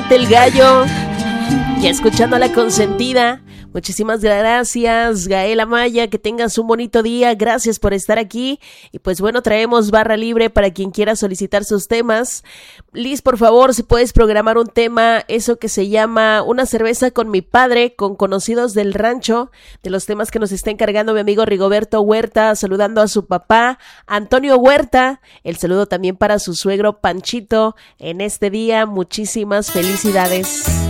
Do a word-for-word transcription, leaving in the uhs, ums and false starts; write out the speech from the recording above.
cante el gallo. Ya escuchando a la consentida. Muchísimas gracias, Gael Amaya, que tengas un bonito día, gracias por estar aquí. Y pues bueno, traemos barra libre para quien quiera solicitar sus temas. Liz, por favor, si puedes programar un tema, eso que se llama Una cerveza con mi padre, con conocidos del rancho, de los temas que nos está encargando mi amigo Rigoberto Huerta, saludando a su papá, Antonio Huerta, el saludo también para su suegro Panchito en este día, muchísimas felicidades.